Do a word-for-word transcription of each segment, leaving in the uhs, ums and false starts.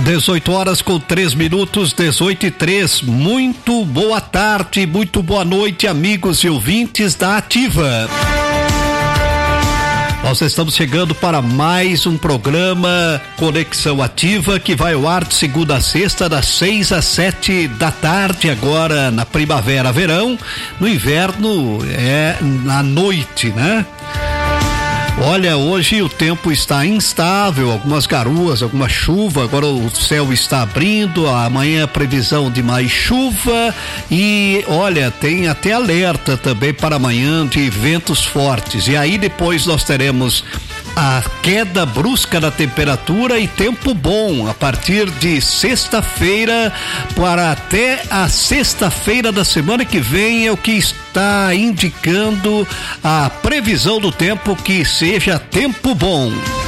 dezoito horas com três minutos, dezoito e três. Muito boa tarde, muito boa noite, amigos e ouvintes da Ativa. Nós estamos chegando para mais um programa Conexão Ativa, que vai ao ar de segunda a sexta, das seis às sete da tarde, agora na primavera, verão. No inverno é na noite, né? Olha, hoje o tempo está instável, algumas garoas, alguma chuva, agora o céu está abrindo, amanhã previsão de mais chuva e olha, tem até alerta também para amanhã de ventos fortes. E aí depois nós teremos a queda brusca da temperatura e tempo bom a partir de sexta-feira para até a sexta-feira da semana que vem é o que está indicando a previsão do tempo, que seja tempo bom.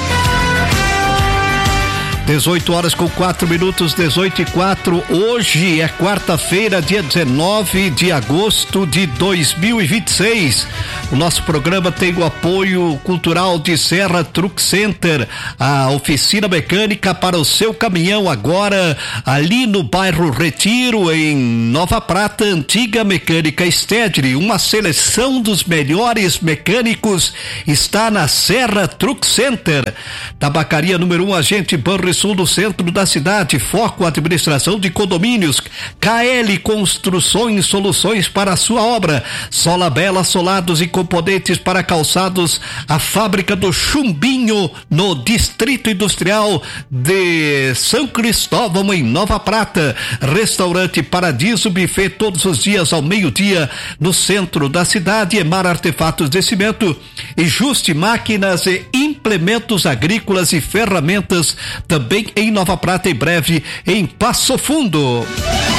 dezoito horas com quatro minutos, dezoito e quatro. Hoje é quarta-feira, dia dezenove de agosto de dois mil e vinte e seis. O nosso programa tem o apoio cultural de Serra Truck Center, a oficina mecânica para o seu caminhão, agora ali no bairro Retiro, em Nova Prata, antiga Mecânica Stedley. Uma seleção dos melhores mecânicos está na Serra Truck Center. Tabacaria número um, agente Banrisul, no centro da cidade. Foco administração de condomínios. K L Construções, soluções para a sua obra. Sola Bela, solados e componentes para calçados. A fábrica do Chumbinho, no Distrito Industrial de São Cristóvão, em Nova Prata. Restaurante Paradiso, buffet todos os dias ao meio-dia no centro da cidade. Emar Artefatos de Cimento e Juste Máquinas e Implementos Agrícolas e Ferramentas, também em Nova Prata, em breve em Passo Fundo.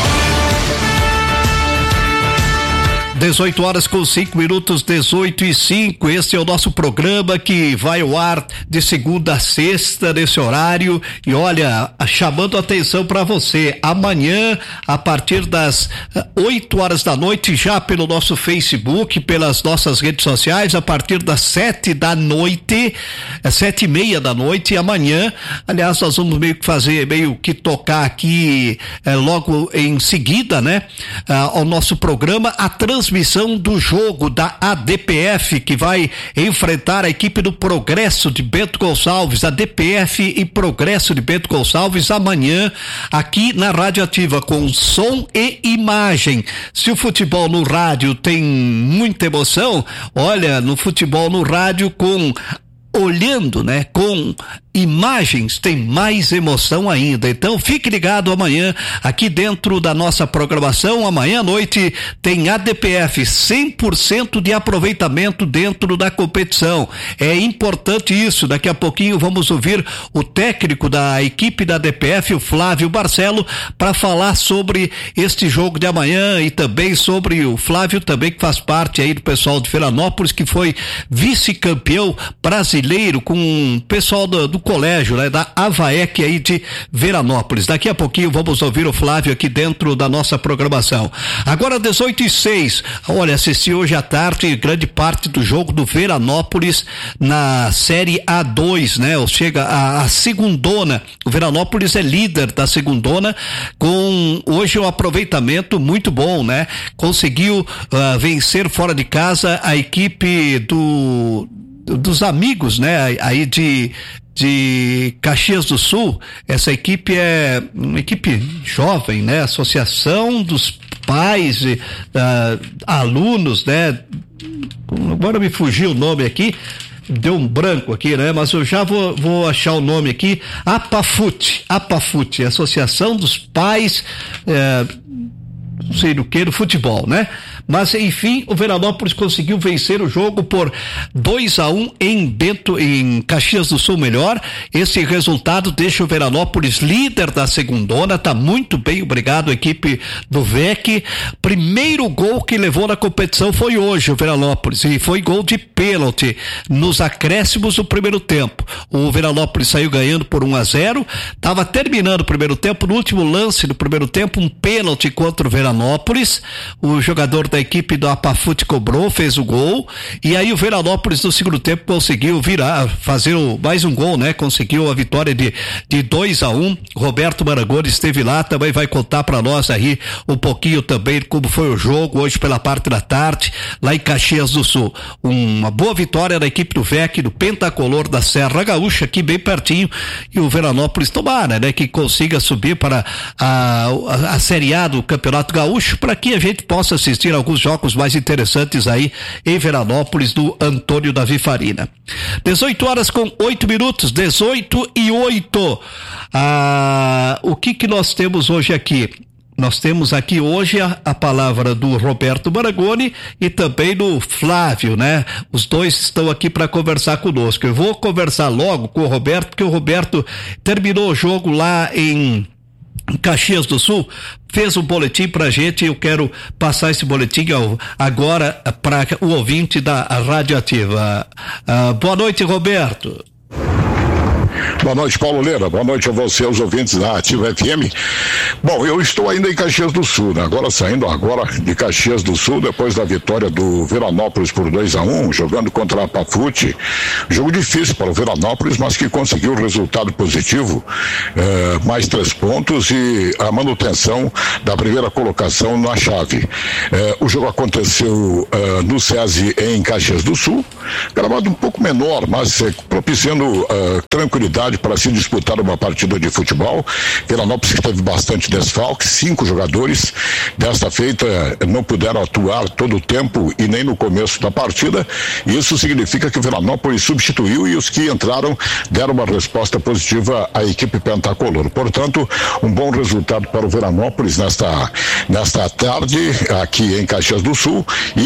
dezoito horas com cinco minutos, dezoito e cinco. Este é o nosso programa que vai ao ar de segunda a sexta nesse horário. E olha, chamando a atenção para você, amanhã a partir das oito horas da noite, já pelo nosso Facebook, pelas nossas redes sociais, a partir das sete da noite, é sete e meia da noite, amanhã, aliás, nós vamos meio que fazer, meio que tocar aqui é, logo em seguida, né, ao nosso programa, a transmissão transmissão do jogo da A D P F, que vai enfrentar a equipe do Progresso de Bento Gonçalves, a D P F e Progresso de Bento Gonçalves, amanhã aqui na Rádio Ativa, com som e imagem. Se o futebol no rádio tem muita emoção, olha, no futebol no rádio com olhando, né, com imagens, tem mais emoção ainda. Então fique ligado amanhã aqui dentro da nossa programação. Amanhã à noite tem A D P F, cem por cento de aproveitamento dentro da competição. É importante isso. Daqui a pouquinho vamos ouvir o técnico da equipe da A D P F, o Flávio Barcelo, para falar sobre este jogo de amanhã e também sobre o Flávio também, que faz parte aí do pessoal de Veranópolis, que foi vice-campeão brasileiro com o pessoal do, do colégio, né, da Avaec aí de Veranópolis. Daqui a pouquinho vamos ouvir o Flávio aqui dentro da nossa programação. Agora dezoito e seis. Olha, assisti hoje à tarde grande parte do jogo do Veranópolis na Série A dois, né? Ou chega a, a segundona. O Veranópolis é líder da segundona, com hoje um aproveitamento muito bom, né? Conseguiu uh, vencer fora de casa a equipe do dos amigos, né? Aí de de Caxias do Sul. Essa equipe é uma equipe jovem, né? Associação dos pais e uh, alunos, né? Agora me fugiu o nome aqui, deu um branco aqui, né? Mas eu já vou, vou achar o nome aqui. APAFUT, APAFUT, Associação dos Pais, eh, não sei do que, do futebol, né? Mas enfim, o Veranópolis conseguiu vencer o jogo por dois a um em Bento, em Caxias do Sul, melhor. Esse resultado deixa o Veranópolis líder da segundona, tá muito bem, obrigado, equipe do V E C. Primeiro gol que levou na competição foi hoje o Veranópolis, e foi gol de pênalti nos acréscimos do primeiro tempo. O Veranópolis saiu ganhando por um a zero, tava terminando o primeiro tempo, no último lance do primeiro tempo, um pênalti contra o Veranópolis. O jogador da da equipe do Apafute cobrou, fez o gol, e aí o Veranópolis no segundo tempo conseguiu virar, fazer o, mais um gol, né? Conseguiu a vitória de, de dois a um. Roberto Marangoni esteve lá, também vai contar para nós aí um pouquinho também como foi o jogo hoje pela parte da tarde, lá em Caxias do Sul. Uma boa vitória da equipe do V E C, do Pentacolor da Serra Gaúcha, aqui bem pertinho, e o Veranópolis tomara, né? Que consiga subir para a, a, a Série A do Campeonato Gaúcho, para que a gente possa assistir alguns jogos mais interessantes aí em Veranópolis, do Antônio Davi Farina. dezoito horas com oito minutos, dezoito e oito. Ah, o que que nós temos hoje aqui? Nós temos aqui hoje a, a palavra do Roberto Marangoni e também do Flávio, né? Os dois estão aqui para conversar conosco. Eu vou conversar logo com o Roberto, porque o Roberto terminou o jogo lá em Caxias do Sul, fez um boletim pra gente, eu quero passar esse boletim ao, agora para o ouvinte da Rádio Ativa. Ah, boa noite, Roberto. Boa noite, Paulo Leira. Boa noite a você, aos ouvintes da Ativa F M. Bom, eu estou ainda em Caxias do Sul, né? Agora saindo agora de Caxias do Sul, depois da vitória do Veranópolis por dois a um, jogando contra a Pafute. Jogo difícil para o Veranópolis, mas que conseguiu o resultado positivo, eh, mais três pontos e a manutenção da primeira colocação na chave. Eh, o jogo aconteceu eh, no SESI em Caxias do Sul, gramado um pouco menor, mas eh, propiciando eh, tranquilidade para se disputar uma partida de futebol. Veranópolis teve bastante desfalque, cinco jogadores desta feita não puderam atuar todo o tempo e nem no começo da partida. Isso significa que o Veranópolis substituiu e os que entraram deram uma resposta positiva à equipe Pentacolor. Portanto, um bom resultado para o Veranópolis nesta, nesta tarde aqui em Caxias do Sul,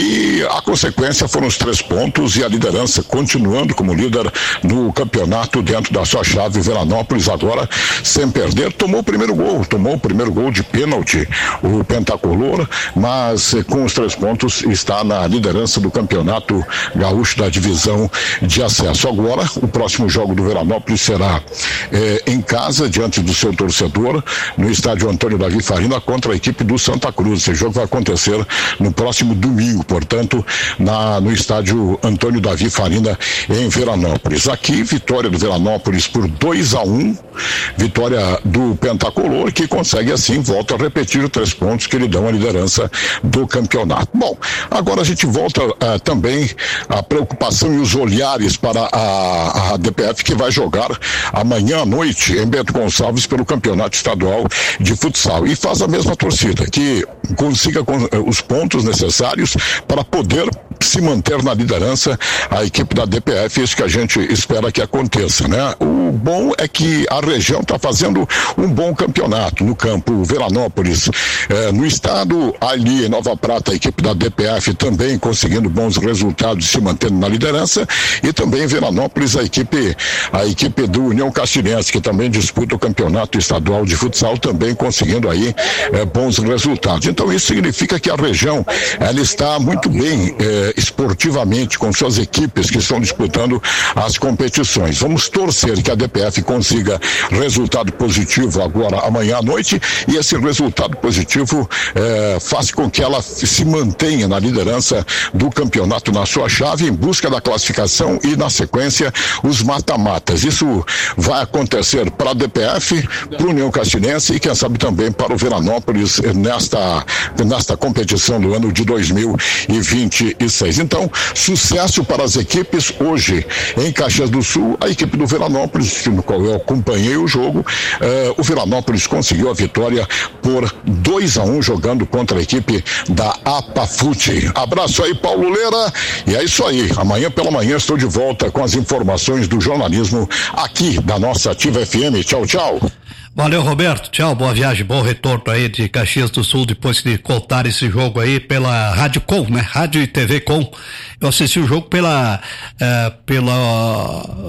e a consequência foram os três pontos e a liderança continuando como líder no campeonato dentro da sua chave. Veranópolis agora sem perder, tomou o primeiro gol, tomou o primeiro gol de pênalti, o Pentacolor, mas eh, com os três pontos está na liderança do campeonato gaúcho da divisão de acesso. Agora, o próximo jogo do Veranópolis será eh, em casa, diante do seu torcedor, no estádio Antônio Davi Farina, contra a equipe do Santa Cruz. Esse jogo vai acontecer no próximo domingo, portanto, na, no estádio Antônio Davi Farina, em Veranópolis. Aqui, vitória do Veranópolis por dois a um, vitória do Pentacolor, que consegue assim, volta a repetir os três pontos que lhe dão a liderança do campeonato. Bom, agora a gente volta uh, também a preocupação e os olhares para a, a D P F, que vai jogar amanhã à noite em Bento Gonçalves pelo campeonato estadual de futsal, e faz a mesma torcida, que consiga os pontos necessários para poder se manter na liderança a equipe da D P F. Isso que a gente espera que aconteça, né? O bom é que a região está fazendo um bom campeonato no campo. Veranópolis, eh, no estado, ali em Nova Prata, a equipe da D P F também conseguindo bons resultados, se mantendo na liderança, e também em Veranópolis a equipe, a equipe do União Castilhense, que também disputa o campeonato estadual de futsal, também conseguindo aí eh, bons resultados. Então isso significa que a região, ela está muito bem eh, esportivamente, com suas equipes que estão disputando as competições. Vamos torcer que a D P F consiga resultado positivo agora amanhã à noite, e esse resultado positivo eh, faz com que ela se mantenha na liderança do campeonato na sua chave, em busca da classificação e, na sequência, os mata-matas. Isso vai acontecer para a D P F, para o União Castilhense e, quem sabe, também para o Veranópolis nesta, nesta competição do ano de dois mil e vinte e seis. Então, sucesso para as equipes hoje em Caxias do Sul. A equipe do Veranópolis, no qual eu acompanhei o jogo, eh, o Veranópolis conseguiu a vitória por dois a um, jogando contra a equipe da Apafute. Abraço aí, Paulo Leira, e é isso aí. Amanhã pela manhã estou de volta com as informações do jornalismo aqui da nossa Ativa F M. Tchau, tchau. Valeu, Roberto. Tchau, boa viagem, bom retorno aí de Caxias do Sul, depois de contar esse jogo aí pela Rádio Com, né? Rádio e T V Com. Eu assisti o jogo pela, uh, pela,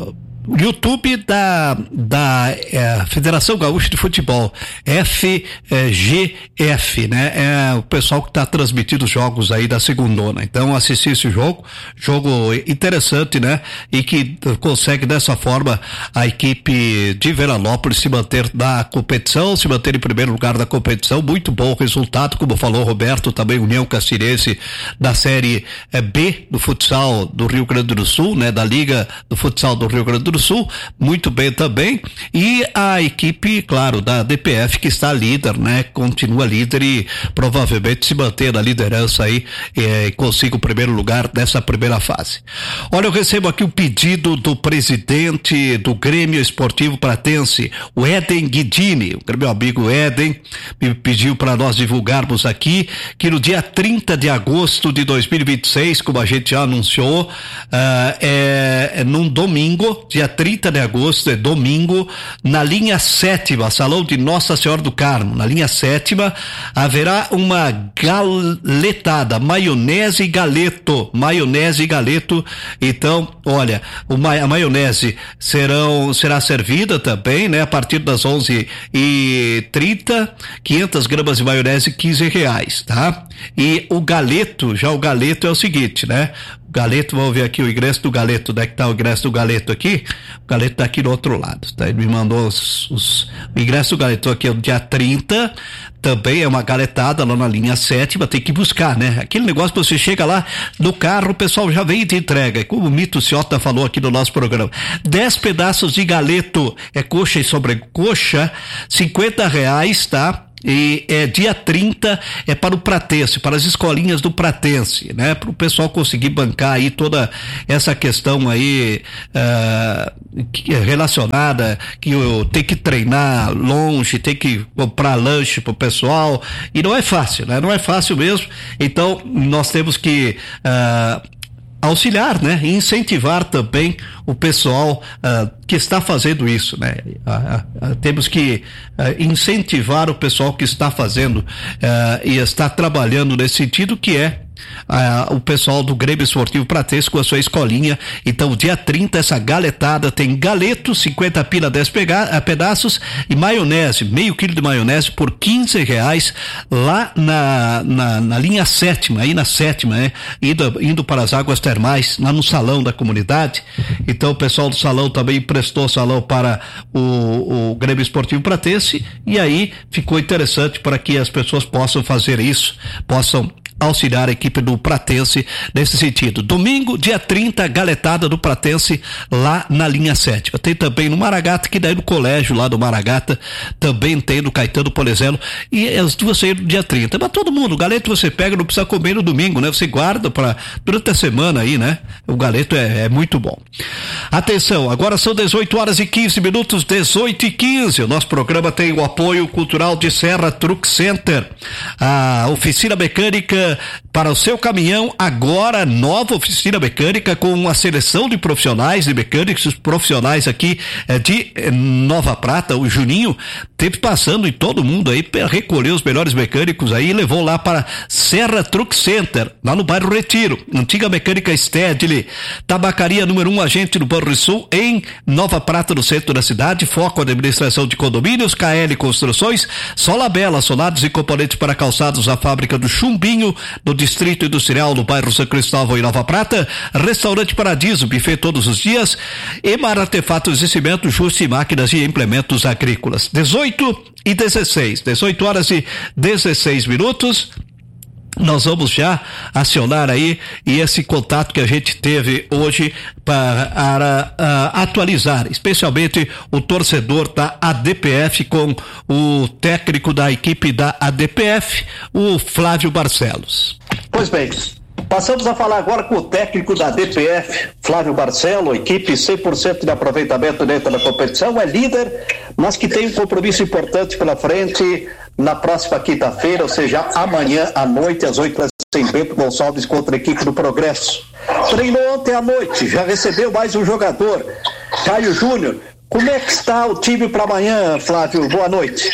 YouTube da, da é, Federação Gaúcha de Futebol, F G F, né? É o pessoal que está transmitindo os jogos aí da segundona. Então, assistir esse jogo, jogo interessante, né? E que consegue dessa forma a equipe de Veranópolis se manter na competição, se manter em primeiro lugar da competição. Muito bom resultado, como falou o Roberto, também União Castirense da Série B do futsal do Rio Grande do Sul, né? Da Liga do Futsal do Rio Grande do Sul, muito bem também. E a equipe, claro, da D P F, que está líder, né? Continua líder e provavelmente se manter na liderança aí e consiga o primeiro lugar dessa primeira fase. Olha, eu recebo aqui o pedido do presidente do Grêmio Esportivo Pratense, o Éden Guidini, o meu amigo Éden, me pediu para nós divulgarmos aqui que no dia trinta de agosto de dois mil e vinte e seis, como a gente já anunciou, uh, é, é num domingo, dia trinta de agosto, é domingo, na linha sétima, Salão de Nossa Senhora do Carmo, na linha sétima, haverá uma galetada, maionese e galeto, maionese e galeto. Então, olha, uma, a maionese serão, será servida também, né, a partir das onze e trinta, quinhentas gramas de maionese, quinze reais, tá? E o galeto, já o galeto é o seguinte, né? O galeto, vamos ver aqui o ingresso do galeto, onde é que tá o ingresso do galeto aqui? O galeto tá aqui do outro lado, tá? Ele me mandou os, os o ingresso do galeto aqui é o dia trinta, também é uma galetada lá na linha sétima, tem que buscar, né? Aquele negócio que você chega lá no carro, o pessoal já vem e te entrega, como o Mito Ciota falou aqui no nosso programa. dez pedaços de galeto, é coxa e sobrecoxa, cinquenta reais, tá? E é dia trinta, é para o Pratense, para as escolinhas do Pratense, né? Para o pessoal conseguir bancar aí toda essa questão aí uh, que é relacionada, que eu tenho que treinar longe, tem que comprar lanche pro pessoal, e não é fácil, né? Não é fácil mesmo, então nós temos que uh, auxiliar, né? E incentivar também o pessoal uh, que está fazendo isso, né? Uh, uh, temos que uh, incentivar o pessoal que está fazendo uh, e está trabalhando nesse sentido, que é Uh, o pessoal do Grêmio Esportivo Pratense com a sua escolinha. Então, dia trinta, essa galetada tem galeto, cinquenta pila, dez pega- pedaços, e maionese, meio quilo de maionese por quinze reais, lá na, na, na linha sétima, aí na sétima, né? Indo, indo para as águas termais, lá no salão da comunidade. Então, o pessoal do salão também emprestou o salão para o, o Grêmio Esportivo Pratense, e aí ficou interessante para que as pessoas possam fazer isso, possam auxiliar a equipe do Pratense nesse sentido. Domingo, dia trinta, galetada do Pratense lá na linha sétima. Tem também no Maragata, que daí no colégio lá do Maragata também tem no Caetano Polezelo, e as duas saíram no dia trinta. Mas todo mundo, o galeto você pega, não precisa comer no domingo, né? Você guarda para durante a semana aí, né? O galeto é, é muito bom. Atenção, agora são dezoito horas e quinze minutos, dezoito e quinze. O nosso programa tem o apoio cultural de Serra Truck Center, a oficina mecânica para o seu caminhão, agora nova oficina mecânica com uma seleção de profissionais e mecânicos profissionais aqui eh, de eh, Nova Prata. O Juninho teve passando em todo mundo aí para recolher os melhores mecânicos aí e levou lá para Serra Truck Center, lá no bairro Retiro, antiga mecânica Stedley, tabacaria número um, agente no Banco Sul, em Nova Prata, no centro da cidade. Foco na administração de condomínios, K L Construções, Sola Bela, solados e componentes para calçados, a fábrica do Chumbinho, no Distrito Industrial, no bairro São Cristóvão, em Nova Prata. Restaurante Paradiso, buffet todos os dias. Emar Artefatos e Cimento, Juste Máquinas e Implementos Agrícolas. dezoito e dezesseis, dezoito horas e dezesseis minutos. Nós vamos já acionar aí e esse contato que a gente teve hoje para, para uh, atualizar, especialmente o torcedor da A D P F, com o técnico da equipe da A D P F, o Flávio Barcelos. Pois bem, passamos a falar agora com o técnico da D P F, Flávio Barcelos, equipe cem por cento de aproveitamento dentro da competição, é líder, mas que tem um compromisso importante pela frente na próxima quinta-feira, ou seja, amanhã à noite, às oito horas, em Bento Gonçalves contra a equipe do Progresso. Treinou ontem à noite, já recebeu mais um jogador, Caio Júnior. Como é que está o time para amanhã, Flávio? Boa noite.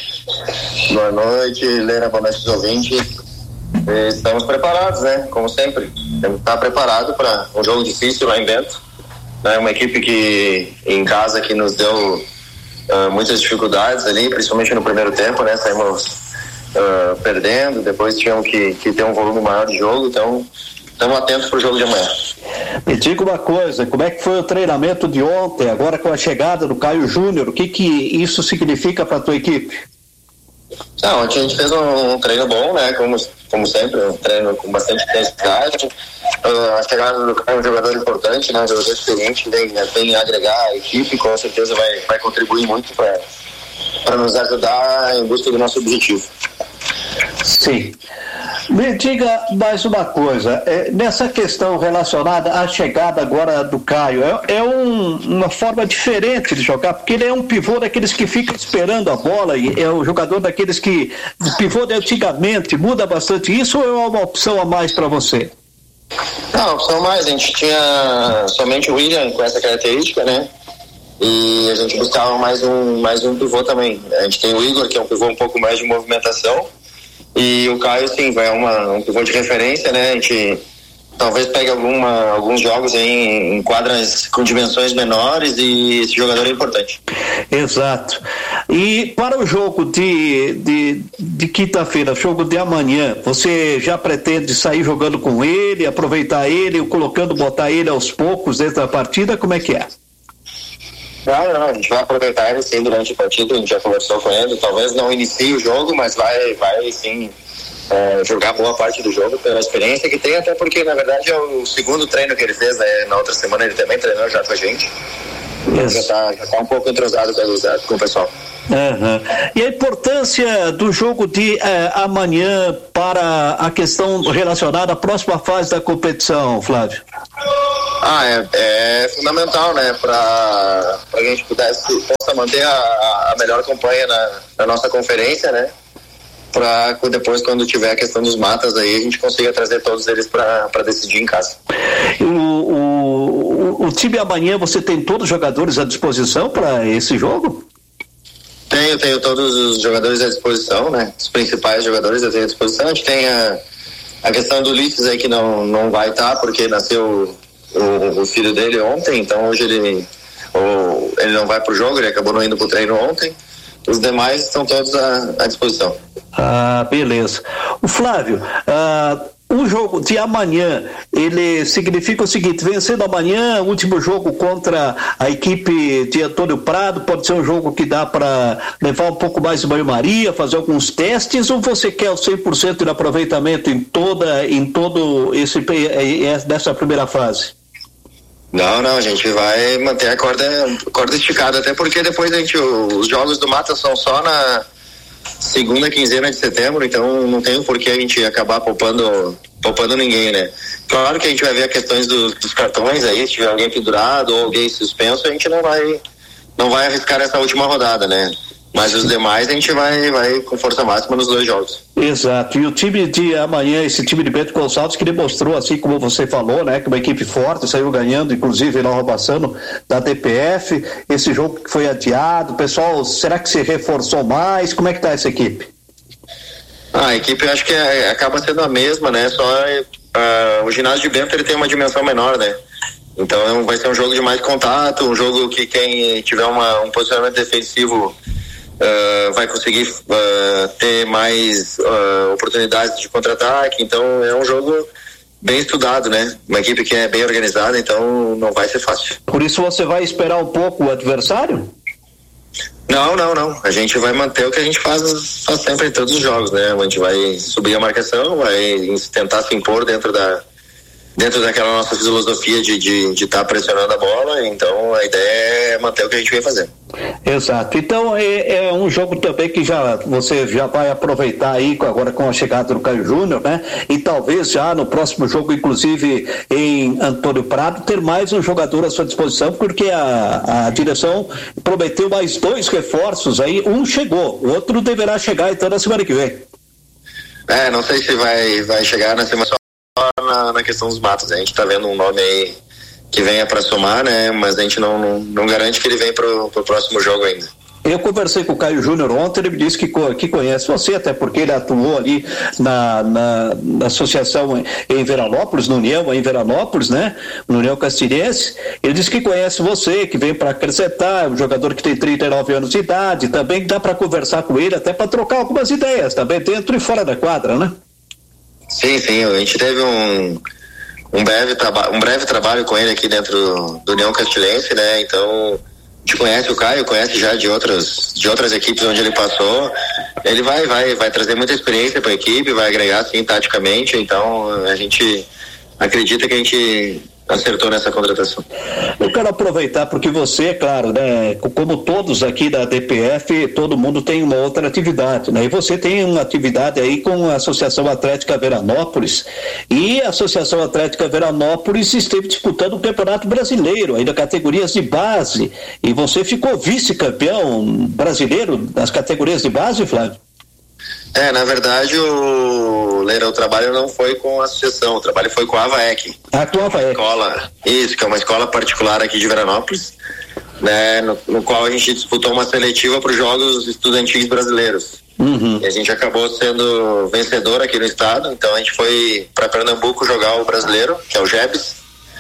Boa noite, Helena, boa noite aos ouvintes. Estamos preparados, né? Como sempre. Temos que estar preparado para um jogo difícil lá em Bento. É uma equipe que em casa que nos deu uh, muitas dificuldades ali, principalmente no primeiro tempo, né? Saímos uh, perdendo, depois tivemos que, que ter um volume maior de jogo, então estamos atentos para o jogo de amanhã. Me diga uma coisa, como é que foi o treinamento de ontem, agora com a chegada do Caio Júnior, o que que isso significa para a tua equipe? Não, ontem a gente fez um, um treino bom, né, como, como sempre, um treino com bastante intensidade. Uh, a chegada do Caio é um jogador importante, né, um jogador experiente, vem, vem agregar a equipe, com certeza vai, vai contribuir muito para nos ajudar em busca do nosso objetivo. Sim. Me diga mais uma coisa, é, nessa questão relacionada à chegada agora do Caio, é, é um, uma forma diferente de jogar, porque ele é um pivô daqueles que fica esperando a bola, e é o jogador daqueles que, o pivô de antigamente, muda bastante isso, ou é uma opção a mais para você? Não, opção a mais, a gente tinha somente o William com essa característica, né? E a gente buscava mais um, mais um pivô também. A gente tem o Igor, que é um pivô um pouco mais de movimentação, e o Caio, sim, vai uma, um pivô de referência, né? A gente talvez pegue alguma, alguns jogos aí em, em quadras com dimensões menores, e esse jogador é importante. Exato. E para o jogo de, de, de quinta-feira, jogo de amanhã, você já pretende sair jogando com ele, aproveitar ele, colocando, botar ele aos poucos dentro da partida? Como é que é? Não, não, a gente vai aproveitar ele sim durante a partida, a gente já conversou com ele, talvez não inicie o jogo, mas vai, vai sim é, jogar boa parte do jogo pela experiência que tem, até porque na verdade é o segundo treino que ele fez, né? Na outra semana ele também treinou já com a gente, então, já está já tá um pouco entrosado com, com o pessoal. Uhum. E a importância do jogo de eh, amanhã para a questão relacionada à próxima fase da competição, Flávio? Ah, é, é fundamental, né, para a gente pudesse, possa manter a, a melhor campanha na, na nossa conferência, né, para depois, quando tiver a questão dos matas aí, a gente consiga trazer todos eles para decidir em casa. O, o, o time amanhã, você tem todos os jogadores à disposição para esse jogo? Tenho, tenho todos os jogadores à disposição, né, os principais jogadores eu tenho à disposição. A gente tem a, a questão do Ulisses aí que não, não vai estar, porque nasceu O, o filho dele ontem, então hoje ele, o, ele não vai pro jogo, ele acabou não indo pro treino ontem. Os demais estão todos à, à disposição. Ah, beleza. O Flávio, ah, o jogo de amanhã, ele significa o seguinte: vencendo amanhã, último jogo contra a equipe de Antônio Prado, pode ser um jogo que dá para levar um pouco mais de banho-maria, fazer alguns testes, ou você quer o cem por cento de aproveitamento em toda, em todo esse, nessa primeira fase? Não, não, a gente vai manter a corda, corda esticada, até porque depois a gente, os jogos do Mata são só na segunda quinzena de setembro, então não tem por que a gente acabar poupando, poupando ninguém, né? Claro que a gente vai ver as questões do, dos cartões aí, se tiver alguém pendurado ou alguém suspenso, a gente não vai, não vai arriscar essa última rodada, né? Mas os demais a gente vai, vai com força máxima nos dois jogos. Exato, e o time de amanhã, esse time de Bento Gonçalves, que demonstrou, assim como você falou, né, que uma equipe forte, saiu ganhando, inclusive Nova Bassano, da D P F, esse jogo que foi adiado, pessoal, será que se reforçou mais? Como é que tá essa equipe? Ah, a equipe eu acho que é, acaba sendo a mesma, né, só uh, o ginásio de Bento ele tem uma dimensão menor, né, então vai ser um jogo de mais contato, um jogo que quem tiver uma, um posicionamento defensivo Uh, vai conseguir uh, ter mais uh, oportunidades de contra-ataque, então é um jogo bem estudado, né? Uma equipe que é bem organizada, então não vai ser fácil. Por isso você vai esperar um pouco o adversário? Não, não, não. A gente vai manter o que a gente faz, faz sempre em todos os jogos, né? A gente vai subir a marcação, vai tentar se impor dentro da dentro daquela nossa filosofia de de de estar tá pressionando a bola, então a ideia é manter o que a gente vem fazendo. Exato, então é, é um jogo também que já você já vai aproveitar aí agora com a chegada do Caio Júnior, né? E talvez já no próximo jogo, inclusive em Antônio Prado, ter mais um jogador à sua disposição, porque a, a direção prometeu mais dois reforços aí, um chegou, o outro deverá chegar então na semana que vem. É, não sei se vai, vai chegar na semana Na, na questão dos matos, a gente tá vendo um nome aí que venha para somar, né? Mas a gente não, não, não garante que ele venha pro, pro próximo jogo ainda. Eu conversei com o Caio Júnior ontem, ele me disse que, que conhece você, até porque ele atuou ali na, na, na associação em Veranópolis, no União, em Veranópolis, né? No União Castilhense. Ele disse que conhece você, que vem para acrescentar, um jogador que tem trinta e nove anos de idade, também dá para conversar com ele, até para trocar algumas ideias, também dentro e fora da quadra, né? Sim, sim, a gente teve um, um, breve, traba- um breve trabalho com ele aqui dentro do, do União Castilhense, né? Então, a gente conhece o Caio, conhece já de outras, de outras equipes onde ele passou. Ele vai, vai, vai trazer muita experiência para a equipe, vai agregar sim taticamente. Então a gente acredita que a gente acertou nessa contratação. Eu quero aproveitar porque você, é claro, né, como todos aqui da D P F, todo mundo tem uma outra atividade, né? E você tem uma atividade aí com a Associação Atlética Veranópolis, e a Associação Atlética Veranópolis esteve disputando o Campeonato Brasileiro, aí das categorias de base, e você ficou vice-campeão brasileiro nas categorias de base, Flávio? É, na verdade, o Leira, o trabalho não foi com a associação, o trabalho foi com a AVAEC. Ah, com a AVAEC. Escola, isso, que é uma escola particular aqui de Veranópolis, né, no, no qual a gente disputou uma seletiva para os Jogos Estudantis Brasileiros. Uhum. E a gente acabou sendo vencedor aqui no estado, então a gente foi para Pernambuco jogar o brasileiro, que é o Jebs,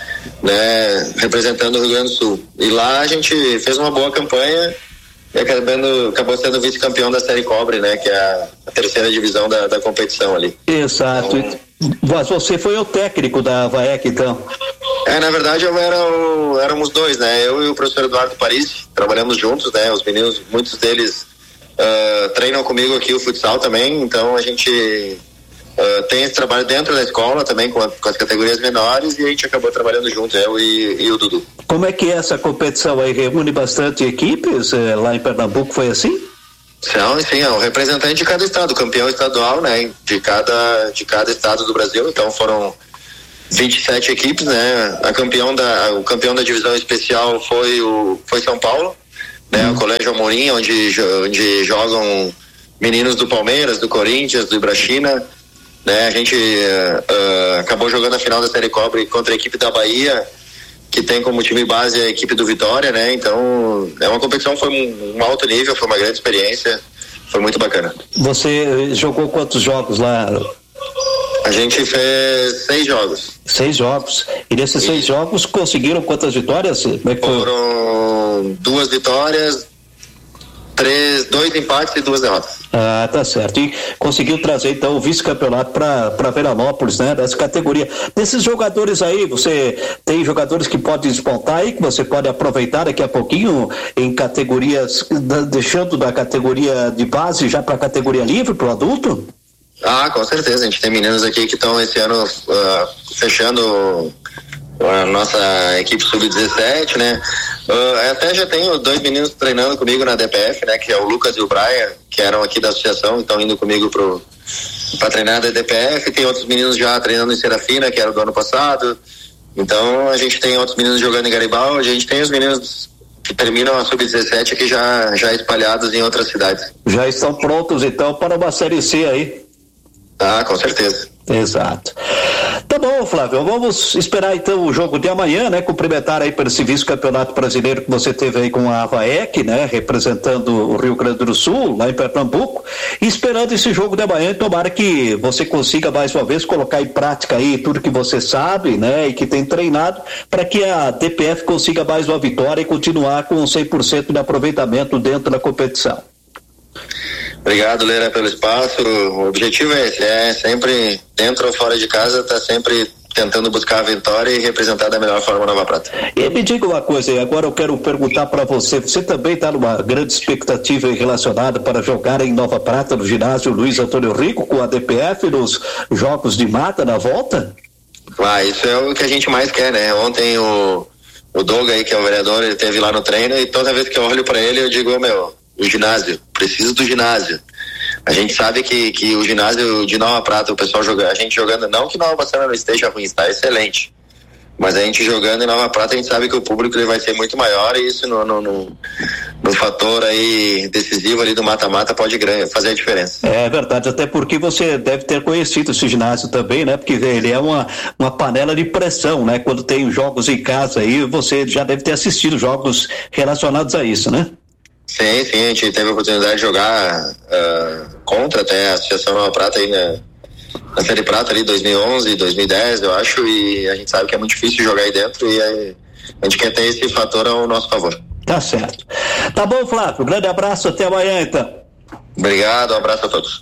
né, representando o Rio Grande do Sul. E lá a gente fez uma boa campanha e acabando, acabou sendo vice-campeão da Série Cobre, né, que é a, a terceira divisão da, da competição ali. Exato. Então, mas você foi o técnico da AVAEC, então? É, na verdade eu era o, éramos dois, né, eu e o professor Eduardo Paris, trabalhamos juntos, né, os meninos, muitos deles uh, treinam comigo aqui o futsal também, então a gente uh, tem esse trabalho dentro da escola também com, a, com as categorias menores, e a gente acabou trabalhando junto, eu e, e o Dudu. Como é que é essa competição aí? Reúne bastante equipes? É, lá em Pernambuco foi assim? Sim, sim, é o representante de cada estado, campeão estadual, né, de cada, de cada estado do Brasil, então foram vinte e sete equipes, né, a campeão da, o campeão da divisão especial foi o, foi São Paulo, né, uhum. O Colégio Amorim, onde, onde jogam meninos do Palmeiras, do Corinthians, do Ibrachina, né, a gente uh, acabou jogando a final da Série Cobre contra a equipe da Bahia, que tem como time base a equipe do Vitória, né? Então, é uma competição, foi um, um alto nível, foi uma grande experiência, foi muito bacana. Você jogou quantos jogos lá? A gente fez seis jogos. Seis jogos. E nesses e... seis jogos conseguiram quantas vitórias? Como é que foi? Foram duas vitórias, três, dois empates e duas derrotas. Ah, tá certo. E conseguiu trazer então o vice-campeonato para para Veranópolis, né? Dessa categoria. Desses jogadores aí, você tem jogadores que podem despontar aí, que você pode aproveitar daqui a pouquinho em categorias, da, deixando da categoria de base já para a categoria livre, para o adulto? Ah, com certeza. A gente tem meninos aqui que estão esse ano uh, fechando a nossa equipe sub dezessete, né? Uh, até já tenho dois meninos treinando comigo na D P F, né? Que é o Lucas e o Brian, que eram aqui da associação, estão indo comigo pro para treinar da D P F. Tem outros meninos já treinando em Serafina, que era do ano passado. Então a gente tem outros meninos jogando em Garibaldi, a gente tem os meninos que terminam a sub dezessete aqui já, já espalhados em outras cidades. Já estão prontos então para uma Série C aí? Ah, com certeza. Exato. Tá bom, Flávio, vamos esperar então o jogo de amanhã, né? Cumprimentar aí pelo vice-campeonato brasileiro que você teve aí com a AVAEC, né? Representando o Rio Grande do Sul, lá em Pernambuco, e esperando esse jogo de amanhã, tomara que você consiga mais uma vez colocar em prática aí tudo que você sabe, né? E que tem treinado, para que a D P F consiga mais uma vitória e continuar com cem por cento de aproveitamento dentro da competição. Obrigado, Leira, pelo espaço. O objetivo é esse, é sempre, dentro ou fora de casa, tá sempre tentando buscar a vitória e representar da melhor forma a Nova Prata. E me diga uma coisa aí, agora eu quero perguntar para você, você também está numa grande expectativa relacionada para jogar em Nova Prata, no ginásio Luiz Antônio Rico, com a D P F, nos jogos de mata na volta? Ah, isso é o que a gente mais quer, né? Ontem o, o Doga aí, que é o vereador, ele esteve lá no treino, e toda vez que eu olho para ele, eu digo, oh, meu, o ginásio, preciso do ginásio. A gente sabe que, que o ginásio de Nova Prata, o pessoal jogando, a gente jogando, não que Nova Bassana não esteja ruim, está excelente, mas a gente jogando em Nova Prata, a gente sabe que o público ele vai ser muito maior, e isso no, no, no, no fator aí decisivo ali do mata-mata pode fazer a diferença. É verdade, até porque você deve ter conhecido esse ginásio também, né? Porque ele é uma, uma panela de pressão, né? Quando tem jogos em casa aí, você já deve ter assistido jogos relacionados a isso, né? Sim, sim, a gente teve a oportunidade de jogar uh, contra até a Associação Nova Prata aí na, na Série Prata ali, dois mil e onze, dois mil e dez, eu acho, e a gente sabe que é muito difícil jogar aí dentro e aí, a gente quer ter esse fator ao nosso favor. Tá certo. Tá bom, Flávio, grande abraço, até amanhã então. Obrigado, um abraço a todos.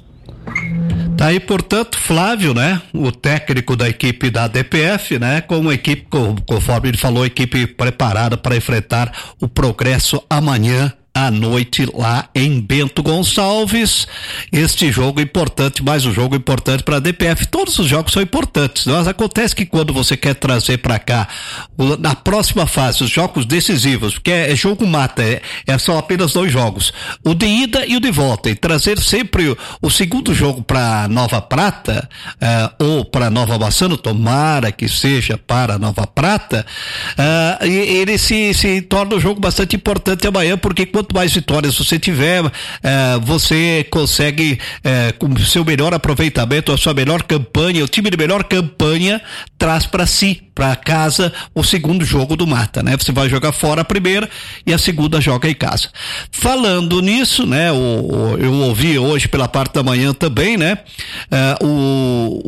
Tá aí, portanto, Flávio, né? O técnico da equipe da D P F, né? Com uma equipe, conforme ele falou, equipe preparada para enfrentar o Progresso amanhã à noite lá em Bento Gonçalves. Este jogo importante, mais um jogo importante para a D P F. Todos os jogos são importantes, mas acontece que quando você quer trazer para cá o, na próxima fase os jogos decisivos, porque é, é jogo mata, é, é são apenas dois jogos, o de ida e o de volta, e trazer sempre o, o segundo jogo para Nova Prata eh, ou para Nova Bassano, tomara que seja para Nova Prata, eh, ele se, se torna um jogo bastante importante amanhã, porque quando Quanto mais vitórias você tiver, eh, você consegue, eh, com o seu melhor aproveitamento, a sua melhor campanha, o time de melhor campanha traz para si, para casa, o segundo jogo do mata, né? Você vai jogar fora a primeira e a segunda joga em casa. Falando nisso, né? O, o, eu ouvi hoje pela parte da manhã também, né? Eh, o,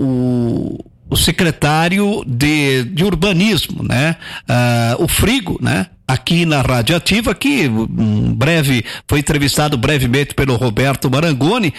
o o secretário de, de urbanismo, né? Uh, o Frigo, né? Aqui na Rádio Ativa, que um breve, foi entrevistado brevemente pelo Roberto Marangoni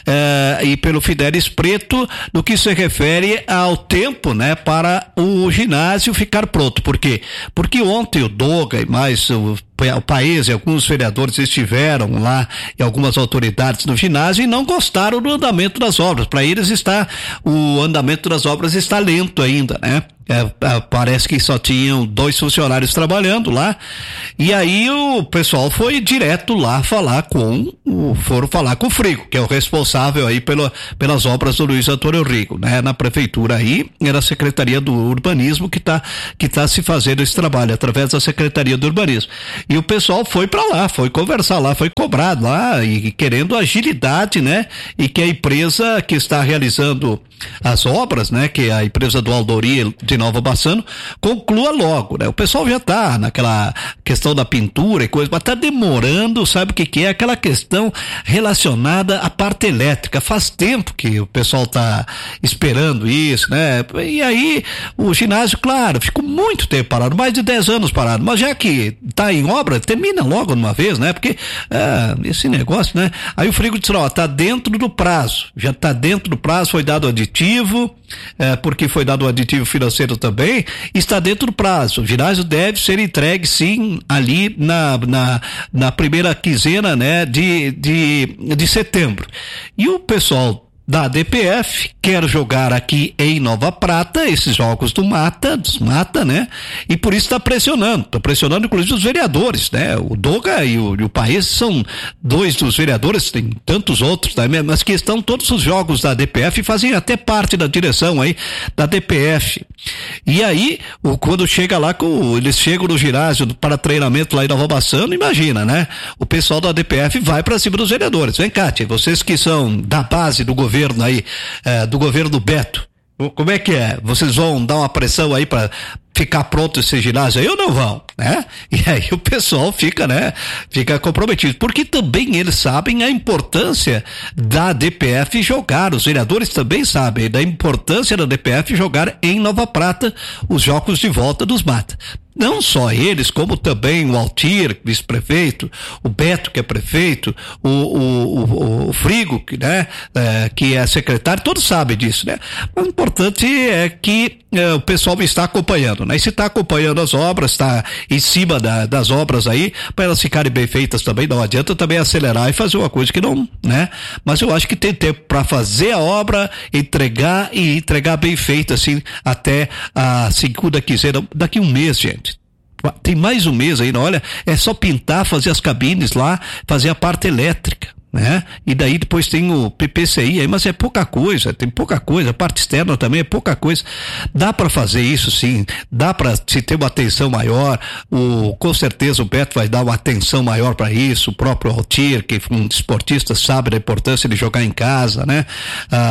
uh, e pelo Fidelis Preto, no que se refere ao tempo, né? Para o ginásio ficar pronto. Por quê? Porque ontem o Doga e mais o o país e alguns vereadores estiveram lá e algumas autoridades no ginásio e não gostaram do andamento das obras. Para eles está, o andamento das obras está lento ainda, né? É, é, parece que só tinham dois funcionários trabalhando lá, e aí o pessoal foi direto lá falar com o, foram falar com o Frigo, que é o responsável aí pelo, pelas obras do Luiz Antônio Rigo, né? Na prefeitura aí, era a Secretaria do Urbanismo que tá, que tá se fazendo esse trabalho, através da Secretaria do Urbanismo. E o pessoal foi para lá, foi conversar lá, foi cobrado lá, e querendo agilidade, né? E que a empresa que está realizando as obras, né? Que é a empresa do Aldori de Nova Bassano, conclua logo, né? O pessoal já tá naquela questão da pintura e coisa, mas tá demorando, sabe o que que é? Aquela questão relacionada à parte elétrica. Faz tempo que o pessoal tá esperando isso, né? E aí, o ginásio, claro, ficou muito tempo parado, mais de dez anos parado, mas já que tá em obra, termina logo de uma vez, né? Porque, ah, esse negócio, né? Aí o Frigo disse, ó, tá dentro do prazo, já tá dentro do prazo, foi dado aditivo, é, porque foi dado o aditivo financeiro também, está dentro do prazo. O ginásio deve ser entregue sim ali na, na, na primeira quinzena, né, de, de, de setembro. E o pessoal da D P F quer jogar aqui em Nova Prata esses jogos do Mata, dos Mata, né? E por isso está pressionando, está pressionando inclusive os vereadores, né? O Doga e o, e o Paes são dois dos vereadores, tem tantos outros, né? Mas que estão todos os jogos da D P F e fazem até parte da direção aí da D P F. E aí, o, quando chega lá, com, eles chegam no ginásio para treinamento lá em Nova Bassano, imagina, né? O pessoal da D P F vai para cima dos vereadores. Vem cá, tia, vocês que são da base do governo governo aí, é, do governo Beto, como é que é? Vocês vão dar uma pressão aí para ficar pronto esse ginásio aí ou não vão, né? E aí o pessoal fica, né? Fica comprometido, porque também eles sabem a importância da D P F jogar, os vereadores também sabem da importância da D P F jogar em Nova Prata os jogos de volta dos Mata. Não só eles, como também o Altir, vice-prefeito, o Beto, que é prefeito, o, o, o, o Frigo, que, né, é, que é secretário, todos sabem disso, né? Mas o importante é que é, o pessoal está acompanhando, né? E se está acompanhando as obras, está em cima da, das obras aí, para elas ficarem bem feitas também, não adianta também acelerar e fazer uma coisa que não, né? Mas eu acho que tem tempo para fazer a obra, entregar e entregar bem feita, assim, até a segunda quinzena, daqui um mês, gente. Tem mais um mês aí, olha, é só pintar, fazer as cabines lá, fazer a parte elétrica, né? E daí depois tem o P P C I aí, mas é pouca coisa, tem pouca coisa, a parte externa também é pouca coisa. Dá para fazer isso sim, dá para se ter uma atenção maior, o, com certeza o Beto vai dar uma atenção maior para isso, o próprio Altir, que um desportista sabe da importância de jogar em casa, né? Ah, o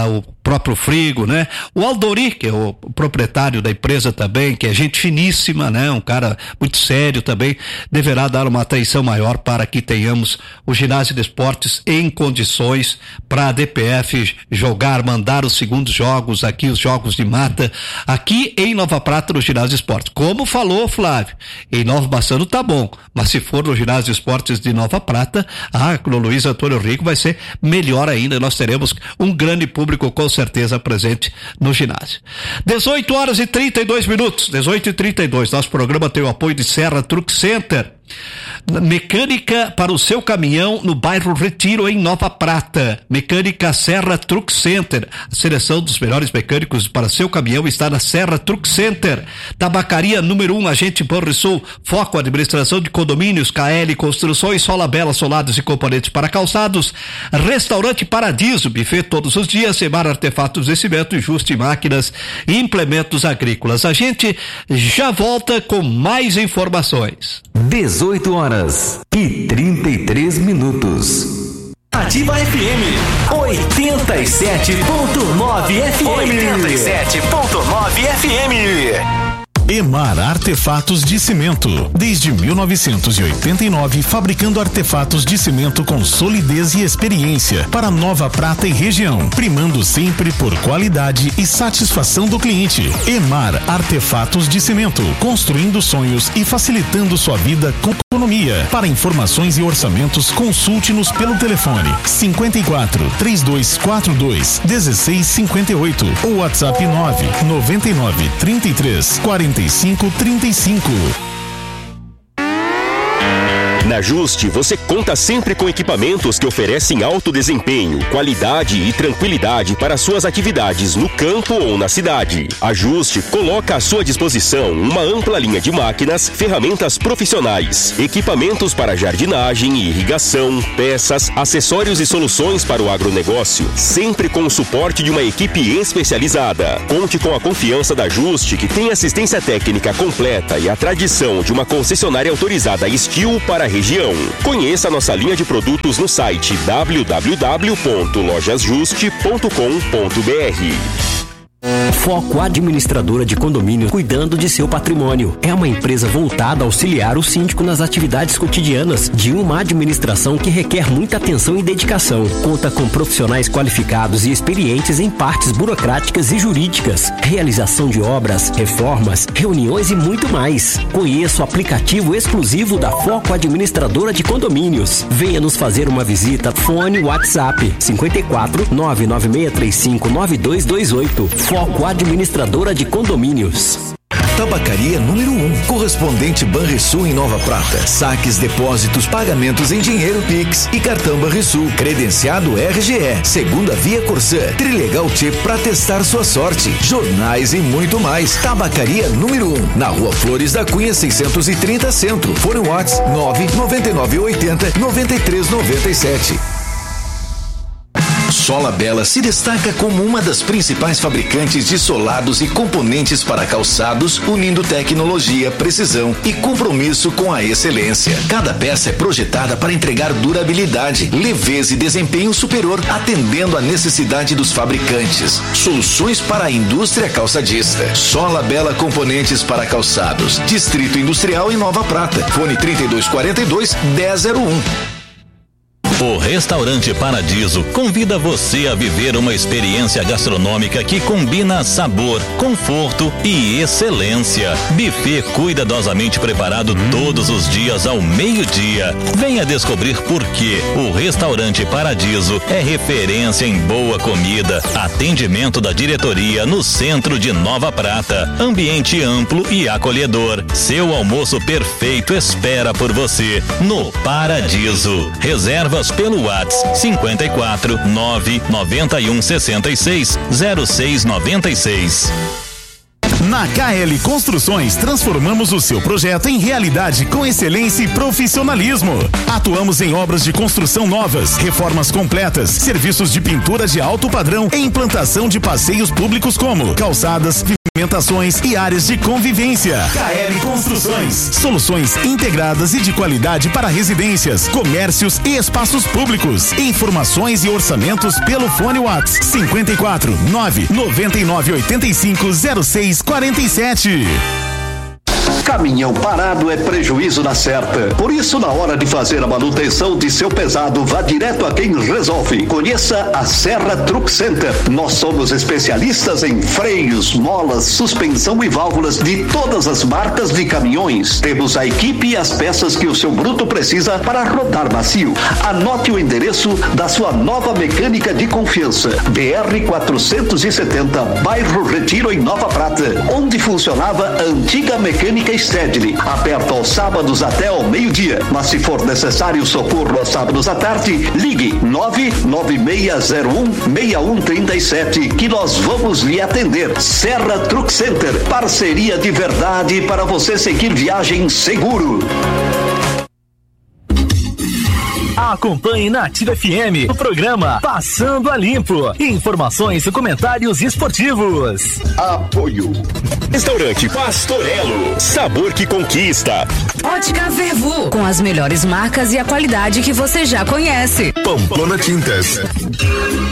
próprio Frigo, né? O Aldori, que é o proprietário da empresa também, que é gente finíssima, né? Um cara muito sério também, deverá dar uma atenção maior para que tenhamos o ginásio de esportes em condições para a D P F jogar, mandar os segundos jogos aqui, os jogos de mata, aqui em Nova Prata, no ginásio de esportes. Como falou Flávio, em Nova Bassano tá bom, mas se for no ginásio de esportes de Nova Prata, ah, no Luiz Antônio Rico vai ser melhor ainda, nós teremos um grande público com certeza presente no ginásio. dezoito horas e trinta e dois minutos, dezoito e trinta e dois, nosso programa tem o apoio de Serra Truck Center, mecânica para o seu caminhão no bairro Retiro, em Nova Prata. Mecânica Serra Truck Center, a seleção dos melhores mecânicos para seu caminhão está na Serra Truck Center. Tabacaria número um, Agente Banrisul, Foco Administração de Condomínios, K L Construções, Sola Bela Solados e Componentes para Calçados. Restaurante Paradiso, buffet todos os dias, Semar Artefatos de Cimento, Juste Máquinas e Implementos Agrícolas. A gente já volta com mais informações. dezoito horas e trinta e três minutos. Ativa F M oitenta e sete ponto nove F M. oitenta e sete ponto nove F M. Emar Artefatos de Cimento, desde mil novecentos e oitenta e nove, fabricando artefatos de cimento com solidez e experiência para Nova Prata e região, primando sempre por qualidade e satisfação do cliente. Emar Artefatos de Cimento, construindo sonhos e facilitando sua vida com economia. Para informações e orçamentos, consulte-nos pelo telefone cinquenta e quatro, trinta e dois quarenta e dois, dezesseis cinquenta e oito ou WhatsApp nove noventa e nove, trinta e três, quarenta e cinco, trinta e cinco. Na Juste, você conta sempre com equipamentos que oferecem alto desempenho, qualidade e tranquilidade para suas atividades no campo ou na cidade. A Juste coloca à sua disposição uma ampla linha de máquinas, ferramentas profissionais, equipamentos para jardinagem e irrigação, peças, acessórios e soluções para o agronegócio, sempre com o suporte de uma equipe especializada. Conte com a confiança da Juste, que tem assistência técnica completa e a tradição de uma concessionária autorizada Estil para a região. Conheça nossa linha de produtos no site w w w ponto lojas juste ponto com ponto b r. Foco Administradora de Condomínio, cuidando de seu patrimônio. É uma empresa voltada a auxiliar o síndico nas atividades cotidianas de uma administração que requer muita atenção e dedicação. Conta com profissionais qualificados e experientes em partes burocráticas e jurídicas, realização de obras, reformas, reuniões e muito mais. Conheça o aplicativo exclusivo da Foco Administradora de Condomínios. Venha nos fazer uma visita. Fone WhatsApp cinquenta e quatro, nove nove seis três cinco, nove dois dois oito. Foco Administradora de Condomínios. Tabacaria número um, correspondente Banrisul em Nova Prata. Saques, depósitos, pagamentos em dinheiro Pix e cartão Banrisul. Credenciado R G E, segunda via Corsã, Trilegal T para testar sua sorte. Jornais e muito mais. Tabacaria número um, na Rua Flores da Cunha seiscentos e trinta Centro. Fone WhatsApp nove nove nove oitenta, noventa e três noventa e sete. Sola Bela se destaca como uma das principais fabricantes de solados e componentes para calçados, unindo tecnologia, precisão e compromisso com a excelência. Cada peça é projetada para entregar durabilidade, leveza e desempenho superior, atendendo à necessidade dos fabricantes. Soluções para a indústria calçadista. Sola Bela Componentes para Calçados. Distrito Industrial em Nova Prata. Fone trinta e dois quarenta e dois, dez zero um. O Restaurante Paradiso convida você a viver uma experiência gastronômica que combina sabor, conforto e excelência. Buffet cuidadosamente preparado todos os dias ao meio-dia. Venha descobrir por que o Restaurante Paradiso é referência em boa comida, atendimento da diretoria no centro de Nova Prata, ambiente amplo e acolhedor. Seu almoço perfeito espera por você no Paradiso. Reservas pelo WhatsApp cinquenta e quatro, nove noventa e um, sessenta e seis, zero seis noventa e seis. Na K L Construções, transformamos o seu projeto em realidade com excelência e profissionalismo. Atuamos em obras de construção novas, reformas completas, serviços de pintura de alto padrão e implantação de passeios públicos como calçadas, Alimentações e áreas de convivência. K L Construções. Soluções integradas e de qualidade para residências, comércios e espaços públicos. Informações e orçamentos pelo fone WhatsApp cinquenta e quatro, nove noventa e nove, oitenta e cinco, zero seis, quarenta e sete. Caminhão parado é prejuízo na certa. Por isso, na hora de fazer a manutenção de seu pesado, vá direto a quem resolve. Conheça a Serra Truck Center. Nós somos especialistas em freios, molas, suspensão e válvulas de todas as marcas de caminhões. Temos a equipe e as peças que o seu bruto precisa para rodar macio. Anote o endereço da sua nova mecânica de confiança. B R quatrocentos e setenta, bairro Retiro, em Nova Prata, onde funcionava a antiga mecânica Stedley, aberto aos sábados até ao meio-dia. Mas se for necessário socorro aos sábados à tarde, ligue nove nove seis zero um, seis um três sete que nós vamos lhe atender. Serra Truck Center, parceria de verdade para você seguir viagem seguro. Acompanhe na Ativa F M o programa Passando a Limpo. Informações e comentários esportivos. Apoio. Restaurante Pastorello, sabor que conquista. Ótica Vervu, com as melhores marcas e a qualidade que você já conhece. Pamplona Tintas.